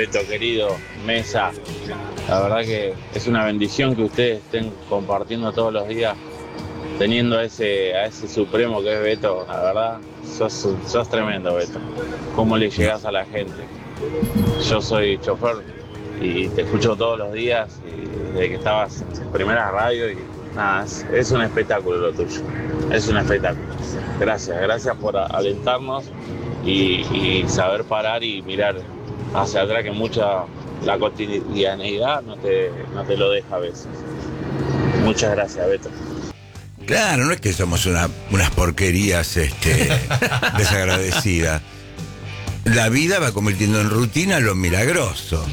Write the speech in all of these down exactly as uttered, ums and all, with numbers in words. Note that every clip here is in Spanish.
Beto querido, Mesa. La verdad que es una bendición que ustedes estén compartiendo todos los días, teniendo a ese, a ese supremo que es Beto. La verdad, sos, sos tremendo, Beto. ¿Cómo le llegás a la gente? Yo soy chofer y te escucho todos los días, y desde que estabas en primera radio, y nada, es, es un espectáculo lo tuyo. Es un espectáculo. Gracias, gracias por alentarnos y, y saber parar y mirar hacia atrás, que mucha la cotidianidad no te, no te lo deja a veces. Muchas gracias, Beto. Claro, no es que somos una, unas porquerías este, desagradecidas. La vida va convirtiendo en rutina lo milagroso.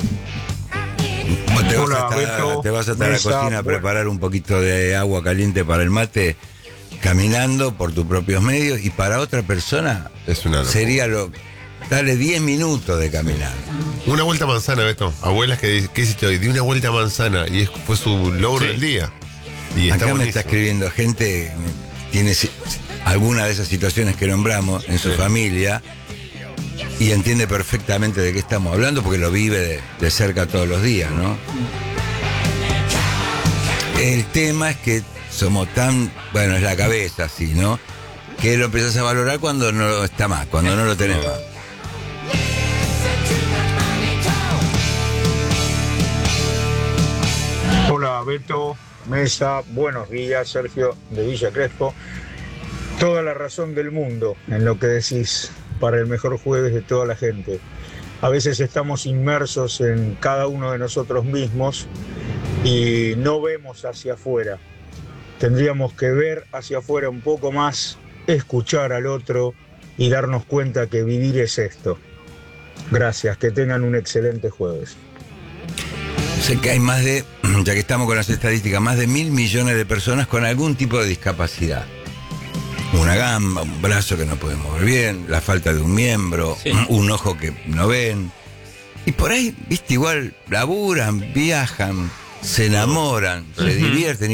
Te vas, Hola, a estar, Beto, te vas a estar a la Mesa, cocina a bueno. preparar un poquito de agua caliente para el mate, caminando por tus propios medios, y para otra persona Es una locura. sería lo... Dale diez minutos de caminar. Una vuelta a manzana, Beto. Abuelas que dicen, ¿qué hiciste hoy? Di una vuelta a manzana y es, fue su logro del día. Y está Acá me buenísimo. está escribiendo gente, tiene si- alguna de esas situaciones que nombramos en su Sí. familia, y entiende perfectamente de qué estamos hablando porque lo vive de, de cerca todos los días, ¿no? El tema es que somos tan, bueno, es la cabeza así, ¿no? Que lo empezás a valorar cuando no está más, cuando no lo tenés más. Hola, Beto, Mesa, buenos días, Sergio de Villa Crespo. Toda la razón del mundo en lo que decís, para el mejor jueves de toda la gente. A veces estamos inmersos en cada uno de nosotros mismos y no vemos hacia afuera. Tendríamos que ver hacia afuera un poco más, escuchar al otro y darnos cuenta que vivir es esto. Gracias, que tengan un excelente jueves. Sé que hay más de, ya que estamos con las estadísticas, más de mil millones de personas con algún tipo de discapacidad. Una gamba, un brazo que no pueden mover bien, la falta de un miembro, Sí. un ojo que no ven. Y por ahí, viste, igual laburan, viajan, se enamoran, se divierten.